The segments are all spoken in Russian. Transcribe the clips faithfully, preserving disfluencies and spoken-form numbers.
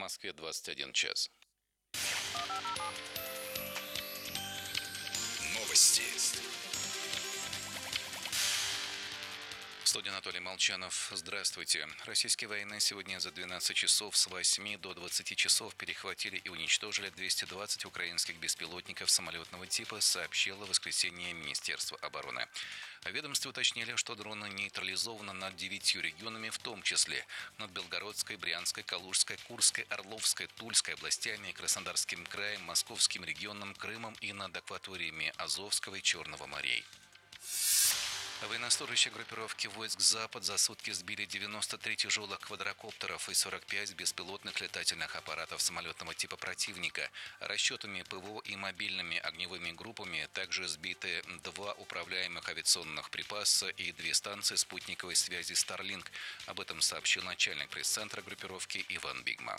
Москве двадцать один час. Новости. В студии Анатолий Молчанов. Здравствуйте. Российские военные сегодня за двенадцать часов с восьми до двадцати часов перехватили и уничтожили двести двадцать украинских беспилотников самолетного типа, сообщило в воскресенье Министерство обороны. В ведомстве уточнили, что дроны нейтрализованы над девятью регионами, в том числе над Белгородской, Брянской, Калужской, Курской, Орловской, Тульской областями, Краснодарским краем, Московским регионом, Крымом и над акваториями Азовского и Черного морей. Военнослужащие группировки войск «Запад» за сутки сбили девяносто три тяжелых квадрокоптеров и сорок пять беспилотных летательных аппаратов самолетного типа противника. Расчетами ПВО и мобильными огневыми группами также сбиты два управляемых авиационных припаса и две станции спутниковой связи Starlink. Об этом сообщил начальник пресс-центра группировки Иван Бигма.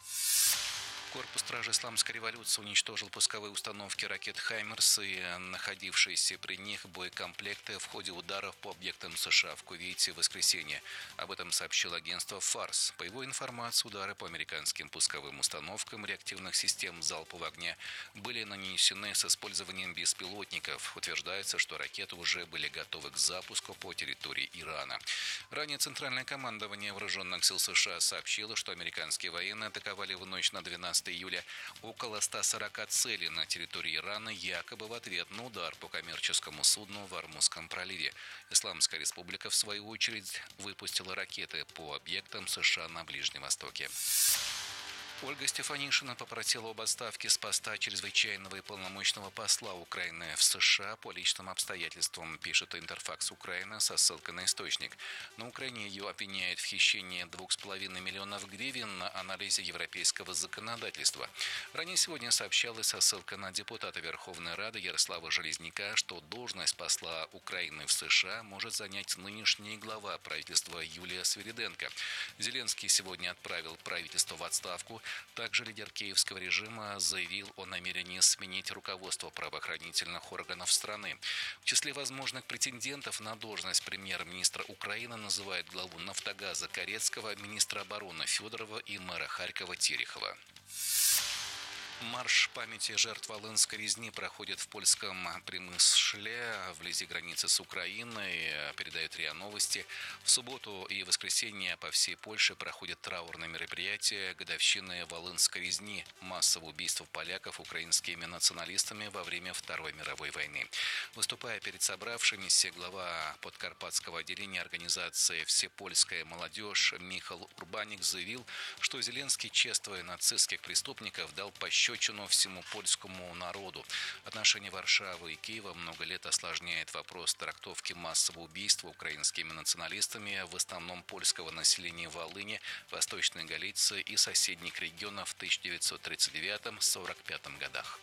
Корпус стражи исламской революции уничтожил пусковые установки ракет «Хаймерс» и находившиеся при них боекомплекты в ходе ударов по объектам США в Кувейте в воскресенье. Об этом сообщило агентство «Фарс». По его информации, удары по американским пусковым установкам реактивных систем залпового огня были нанесены с использованием беспилотников. Утверждается, что ракеты уже были готовы к запуску по территории Ирана. Ранее Центральное командование вооруженных сил США сообщило, что американские военные атаковали в ночь на двенадцатое июля около ста сорока целей на территории Ирана, якобы в ответ на удар по коммерческому судну в Ормузском проливе. Исламская республика, в свою очередь, выпустила ракеты по объектам США на Ближнем Востоке. Ольга Стефанишина попросила об отставке с поста чрезвычайного и полномочного посла Украины в США по личным обстоятельствам, пишет Интерфакс Украина со ссылкой на источник. На Украине ее обвиняют в хищении двух с половиной миллионов гривен на анализе европейского законодательства. Ранее сегодня сообщалось со ссылкой на депутата Верховной Рады Ярослава Железняка, что должность посла Украины в США может занять нынешний глава правительства Юлия Свириденко. Зеленский сегодня отправил правительство в отставку. Также лидер киевского режима заявил о намерении сменить руководство правоохранительных органов страны. В числе возможных претендентов на должность премьер-министра Украины называют главу «Нафтогаза» Корецкого, министра обороны Федорова и мэра Харькова Терехова. Марш памяти жертв Волынской резни проходит в польском Примышле, вблизи границы с Украиной, передает РИА Новости. В субботу и воскресенье по всей Польше проходят траурные мероприятия годовщины Волынской резни, массового убийства поляков украинскими националистами во время Второй мировой войны. Выступая перед собравшимися, глава подкарпатского отделения организации «Всепольская молодежь» Михаил Урбаник заявил, что Зеленский, чествуя нацистских преступников, дал пощечину всему польскому народу. Отношения Варшавы и Киева много лет осложняет вопрос трактовки массового убийства украинскими националистами, в основном польского населения Волыни, Восточной Галиции и соседних регионов в тысяча девятьсот тридцать девятом — сорок пятом годах.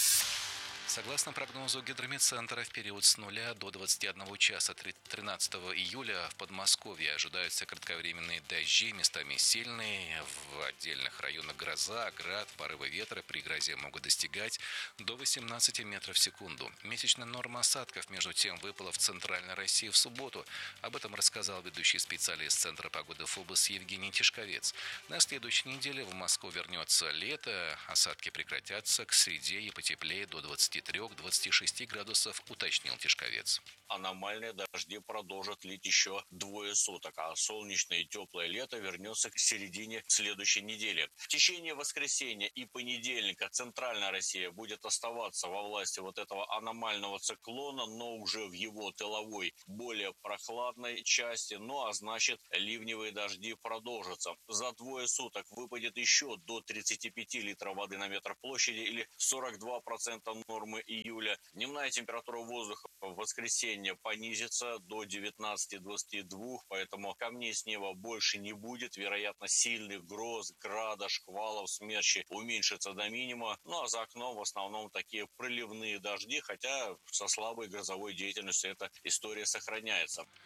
Согласно прогнозу Гидрометцентра, в период с нуля до двадцати одного часа тринадцатого июля в Подмосковье ожидаются кратковременные дожди, местами сильные, в отдельных районах гроза, град, порывы ветра при грозе могут достигать до восемнадцати метров в секунду. Месячная норма осадков, между тем, выпала в Центральной России в субботу. Об этом рассказал ведущий специалист Центра погоды ФОБОС Евгений Тишковец. На следующей неделе в Москву вернется лето, осадки прекратятся, к среде и потеплее до двадцати трёх — двадцати шести градусов, уточнил Тишковец. Аномальные дожди продолжат лить еще двое суток, а солнечное и теплое лето вернется к середине следующей недели. В течение воскресенья и понедельника Центральная Россия будет оставаться во власти вот этого аномального циклона, но уже в его тыловой, более прохладной части, ну а значит ливневые дожди продолжатся. За двое суток выпадет еще до тридцати пяти литров воды на метр площади или сорок два процента нормы июля. Дневная температура воздуха в воскресенье понизится до девятнадцати — двадцати двух, поэтому камней с неба больше не будет. Вероятно, сильных гроз, града, шквалов, смерчи уменьшится до минимума. Ну а за окном в основном такие проливные дожди, хотя со слабой грозовой деятельностью эта история сохраняется.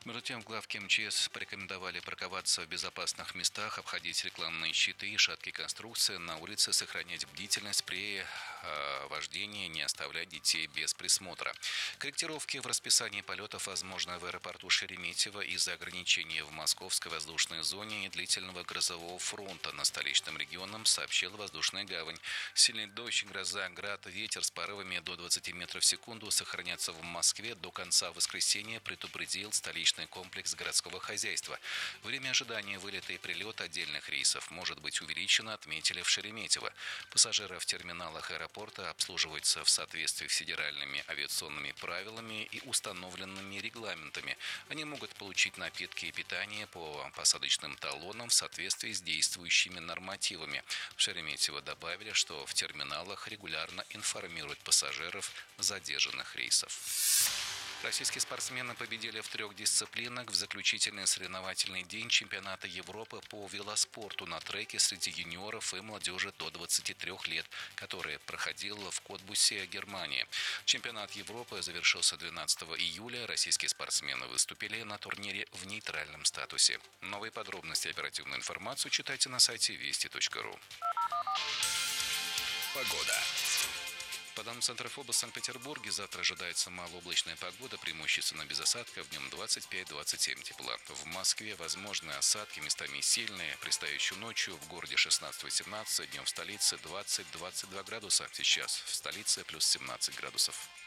Между тем, в главке МЧС порекомендовали парковаться в безопасных местах, обходить рекламные щиты и шаткие конструкции на улице, сохранять бдительность при э, вождении, не оставлять детей без присмотра. Корректировки в расписании полетов возможны в аэропорту Шереметьево из-за ограничений в московской воздушной зоне и длительного грозового фронта на столичном регионе, сообщила воздушная гавань. Сильный дождь, гроза, град, ветер с порывами до двадцати метров в секунду сохранятся в Москве до конца воскресенья, предупредил столичный комплекс городского хозяйства. Время ожидания вылета и прилета отдельных рейсов может быть увеличено, отметили в Шереметьево. Пассажиры в терминалах аэропорта обслуживаются в соответствии с федеральными авиационными правилами и установленными регламентами. Они могут получить напитки и питание по посадочным талонам в соответствии с действующими нормативами. В Шереметьево добавили, что в терминалах регулярно информируют пассажиров задержанных рейсов. Российские спортсмены победили в трех дисциплинах в заключительный соревновательный день чемпионата Европы по велоспорту на треке среди юниоров и молодежи до двадцати трёх лет, который проходил в Котбусе, Германии. Чемпионат Европы завершился двенадцатого июля. Российские спортсмены выступили на турнире в нейтральном статусе. Новые подробности и оперативную информацию читайте на сайте вести точка ру. Погода. По данным Центра ФОБОС в Санкт-Петербурге, завтра ожидается малооблачная погода, преимущественно без осадков, днем двадцать пять - двадцать семь тепла. В Москве возможны осадки, местами сильные, предстоящую ночью в городе шестнадцать - восемнадцать, днем в столице двадцать - двадцать два градуса. Сейчас в столице плюс семнадцать градусов.